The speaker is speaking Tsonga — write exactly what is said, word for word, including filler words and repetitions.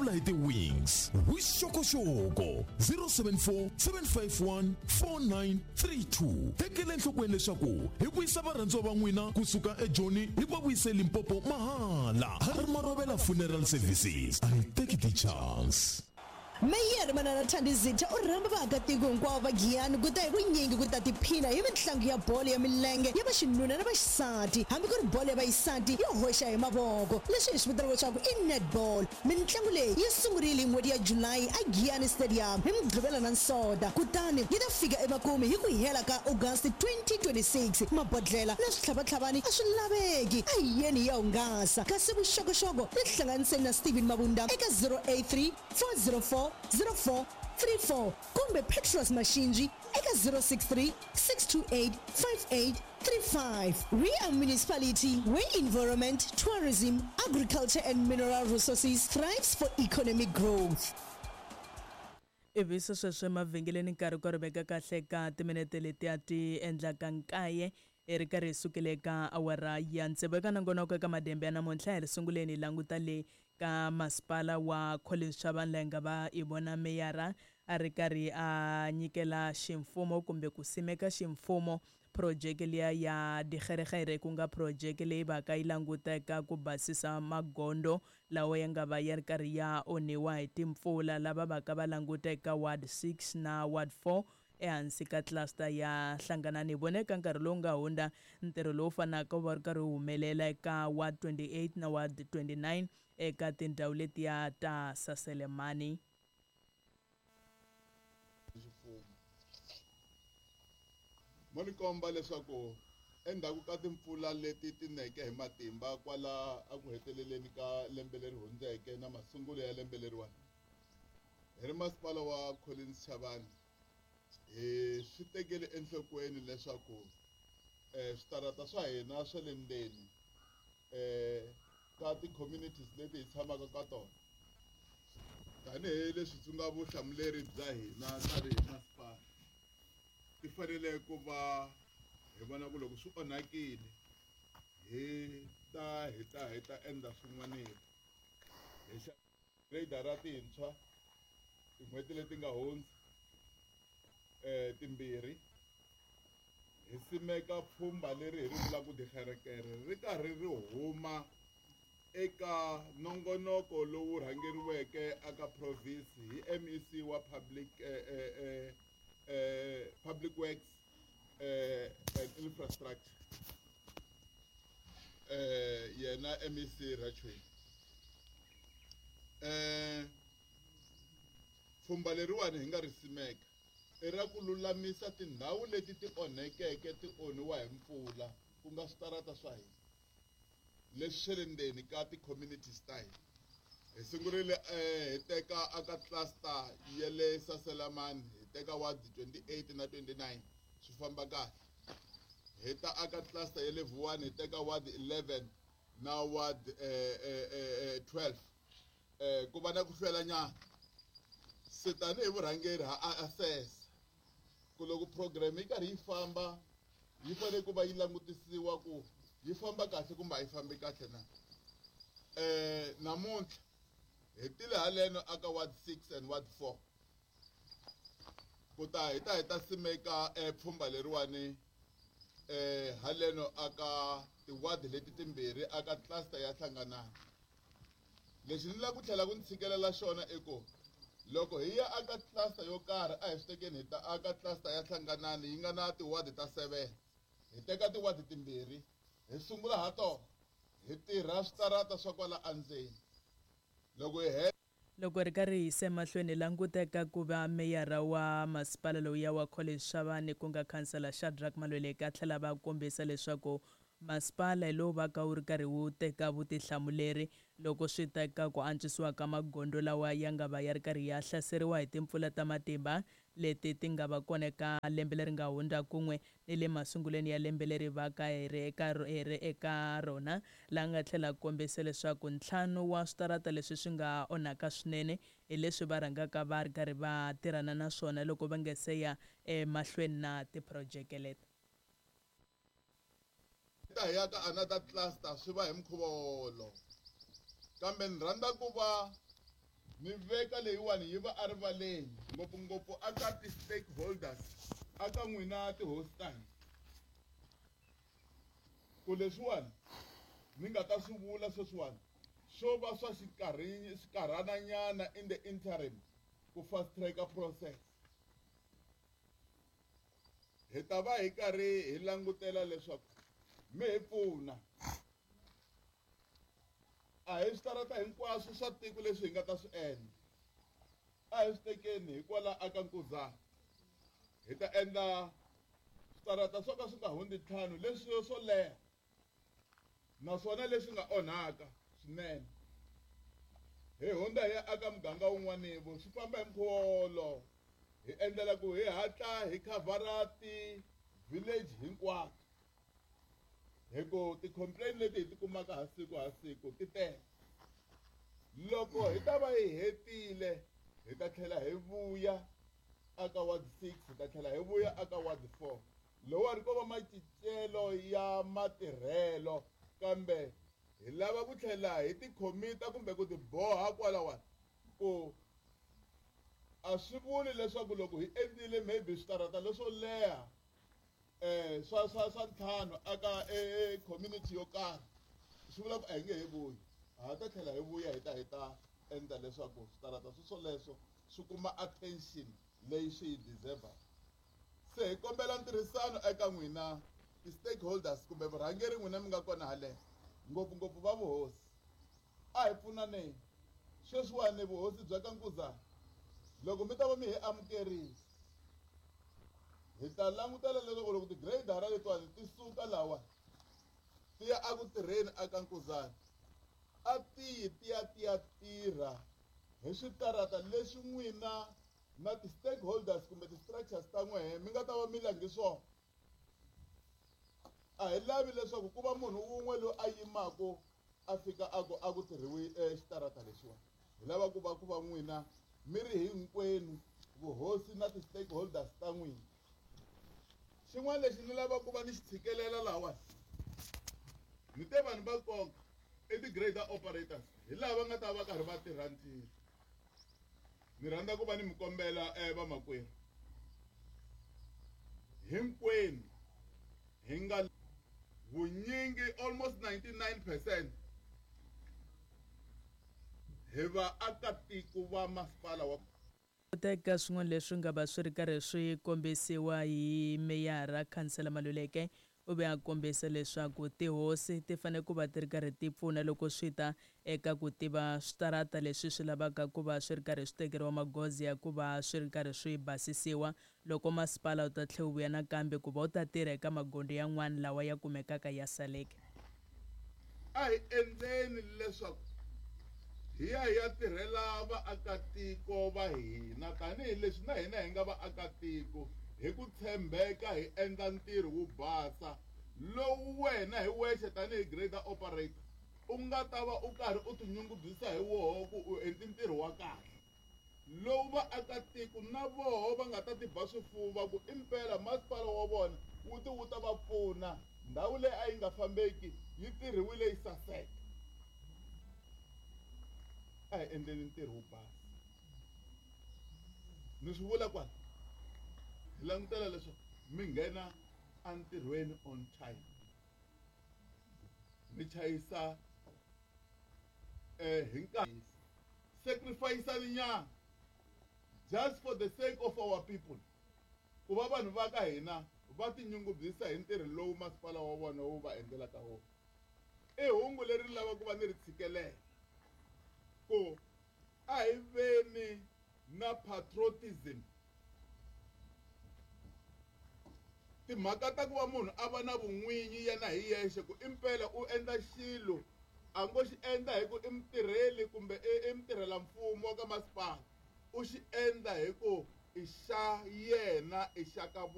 tlhela hi ti-wings vuxokoxoko zero seven four seven five one four nine three two. Tekele enhlokweni leswaku hi vuyisa varhandziwa va n'wina kusuka eJoni hi va vuyise Limpopo mahala. Harmarovela Funeral Services. I take the chance. Meyer manana Thandizitha u rhamba vaakatiko hinkwavo va Giyani kuta hi vunyingi ku ta tiphina hi mitlangu ya bolo ya milenge ya vaxinuna na vaxisati. Hambi ku ri bolo ya vaxisati yo hoxa hi mavoko leswi hi swi vitanaka leswaku i netball. Mitlangu leyi yi sungurile hi n'hweti ya July a Giyani Stadium hi Mugqivela na Nsoto, kutani yi ta fika emakumu hi ku hela ka August twenty twenty-six. Mabodlela na switlhavatlhavani a swi laveki, a hi yeni ya hungasa. Kasi vuxokoxoko tihlanganiseni na Steven Mabunda eka zero eight three four zero four zero four three four kumbe Petros Mashinji eka zero six three six two eight five eight three five. Ria Municipality, where environment, tourism, agriculture and mineral resources thrives for economic growth. Ivisa sweswe mavhengeleni nkarhi ku riveka kahle ka timinete leti a ti endlaka nkaye eri karhi sukele ka awara ya ntsevu ka nongonoko ka madembe ya namuntlha hi sunguleni languta le ka masipala wa Collins Chabane lenga va ibona meyara a ri karhi a nyikela ximfumo kumbe ku simeka ximfumo project liya ya dikherekhere ku nga project leyi va ka yi languteka ku basisa magondo lawa ya nga va ya ri karhi ya onhiwa hi timpfula lava va ka va languteka ward six na ward four ehansi ka cluster ya Hlanganani. Voneka nkarhi lowu nga hundza ntirho lowu fanaka wu va ri karhi humelela eka ward twenty-eight na ward twenty-nine eka tindhawu letiya ta Saselemani. Monikomba leswaku endzhaku ka timpfula leti tineke hi matimba kwala a ku heteleleni ka lembe leri hundzeke na masungulo ya lembe leriwani hi ri masipala wa Collins Chabane hi swi tekele enhlokweni leswaku eh switarata swa hina swa le ndzeni eh ka ti-communities leti hi tshamaka ka tona tanihi leswi swi nga vuhlamuleri bya hina tanihi masipala ti fanele ku va hi vona ku loko swi onhakile hi ta hi ta hi ta endla swin'wanini hi radara tintshwa tin'hweti leti nga hundza eh timbirhi hi simeka pfhumba leri hi ri vula ku dikherekere ri karhi ri huma eka nongonoko lowu rhangeriweke aka province hi M E C wa public eh, eh, eh, public works eh, and infrastructure eh yena M E C Rachel eh pfhumba leriwani hi nga ri simeka i ra ku lulamisa tindhawu leti ti onhekeke ti onhiwa hi mpfula ku nga switarata swa hina leswi swi ri ndzeni ka ti-communities ta hina. Hi sungurile hi teka aka cluster ya le Saselamani hi teka ward twenty-eight na twenty-nine swi famba kahle. Hi ta aka cluster ya le Vuwani hi teka ward eleven na ward eh, eh, eh, twelve eh ku va na ku hlwela nyana se tani hi vurhangeri ha assess ku loko program yi karhi yi famba yi fanele ku va yi langutisiwa ku yi famba kahle kumbe a yi fambi kahle na. Eh namuntlha hi tile haleno aka ward six and ward four ku ta hi ta hi ta simeka pfhumba leriwani eh haleno aka ti-ward leti timbirhi aka cluster ya Hlanganani. Leswi ni la ku tlhela ku ni tshikelela xona i ku loko hi ya aka cluster yo karhi a hi swi tekeni hi ta aka cluster ya Hlanganani yi nga na ti-ward ta seven hi teka ti-ward timbirhi hi sungula ha tona hi tirha switarata swa kwala andzeni loko hi he loko ri karhi hi se mahlweni languteka ku va meyara wa masipala lowu ya wa College Chabane ku nga khansela Shadrack Malweleka a tlhela va kombisa leswaku masipala hi lowu va ka wu ri karhi wu teka vutihlamuleri loko swi teka ku antswisiwa ka magondo lawa ya nga va ya ri karhi ya hlaseriwa hi timpfula ta matimba leti ti nga va kona eka lembe leri nga hundza kun'we ni le masunguleni ya lembe leri va ka hi ri eka hi ri eka rona laha nga tlhela kombisa leswaku ntlhanu wa switarata leswi swi nga onhaka swinene hi leswi va rhangaka va ri karhi va tirhana na swona loko va nga se ya emahlweni na tiprojeke leti. ta hi ya ka another cluster swi va hi mukhuva wolowo kambe ni rhandza ku va ni veka leyiwani yi va arivaleni ngopfungopfu aka ti-stakeholders aka n'wina ti-hostile ku leswiwani ni nga ta swi vula sweswiwani swo va swa xikarhi xinkarhananyana in the interim ku fast track process hi ta va hi karhi hi langutela leswaku mi hi pfuna a hi switarata hinkwaswo swa tiko leswi hi nga ta swi endla a hi swi tekeni hikwalaho aka nkuzana hi ta endla switarata swo ka swi nga hundzi ntlhanu leswi swo leha naswona leswi nga onhaka swinene hi hundza hi ya aka muganga wun'wanivo swi famba hi mkholo hi endlela ku hi hatla hi khavhara ti-village hinkwato hi ku ti-complain leti hi ti kumaka ha siku ha siku ti tele loko hi ta va hi hetile hi ta tlhela hi vuya aka ward six hi ta tlhela hi vuya aka ward four lowani ko va macicelo ya matirhelo kambe hi lava ku tlhela hi tikhomita kumbe ku tiboha kwalawani ku a swi vuli leswaku loko hi endlile maybe switarata leswo leha um swa swa swa ntlhanu aka e community yo karhi swi vula ku a hi nge he vuyi ha ta tlhela hi vuya hi ta hi ta endla leswaku switarata swoswoleswo swi kuma attention leyi swi yi deservaka se hi kombela ntirhisano eka n'wina ti-stakeholders kumbe vurhangeri n'wina mi nga kona haleno ngopfungopfu va vuhosi a hi pfunaneni sweswiwani vuhosi bya ka nkuzana loko mi ta va mi hi amukerile hi ta langutela leswaku loko ti-gradara letiwani ti suka lawani ti ya aku tirheni aka nkuzana a tiyi ti ya ti ya tirha hi switarata leswi n'wina na ti-stakeholders kumbe ti-structures ta n'wehe mi nga ta va mi lange swona a hi lavi leswaku ku va munhu wun'we loyi a yimaku a fika aku aku tirhiwi exitarata lexiwani hi lava ku va ku va n'wina mi ri hinkwenu vuhosi na ti-stakeholders ta n'wina xin'wana lexi ni lava ku va ni xi tshikelela lahawani ni te vanhu va nkoka i ti-grader operators hi laha va nga ta va karhi va tirha ntirho ni rhandza ku va ni mi kombela um vamakwerhu hinkwenu hi nga vunyingi almost ninety-nine percent hi vaakatiko va masipala wa teka swin'wana leswi nga va swi ri karhi swi kombisiwa hi meyara khansela Maluleke u ve a kombisa leswaku tihosi ti fanele ku va ti ri karhi ti pfuna loko swi ta eka ku tiva switarata leswi swi lavaka ku va swi ri karhi swi tekeriwa magoza ya ku va swi ri karhi swi basisiwa loko masipala u ta tlhela u vuya nakambe ku va u ta tirha eka magondo yan'wana lawa ya kumekaka ya saleke a hi endleni leswaku hi ya hi ya tirhela vaakatiko va hina tanihileswi na hina hi nga vaakatiko hi ku tshembeka hi endla ntirho wo basa lowu wena hi wexe tanihi grader operator u nga ta va u karhi u tinyungubyisa hi woho ku u endli ntirho wa kahle lowu vaakatiko na voho va nga ta ti ba swifuva ku impela masipala wa vona wu ti wu ta va pfuna ndhawu leyi a yi nga fambeki yi tirhiwile yi saseka a hi endleni ntirho wo basa ni swi vula kwani hi langutela leswaku mi nghena entirhweni on time mi chayisa um hi nkarhi sacrifice nyana just for the sake of our people ku va vanhu va ka hina va tinyungubyisa hi ntirho lowu masipala wa vona wu va endlelaka wona i hungu leri ri lava ku va ni ri tshikelela ku a hi veni na patriotism timhaka ta ku va munhu a va na vun'winyi yena hi yexe ku impela u endla xilo a ngo xi endla hi ku i mutirheli kumbe i mutirhela mfumo wa ka masipala u xi endla hi ku i xa yena i xa ka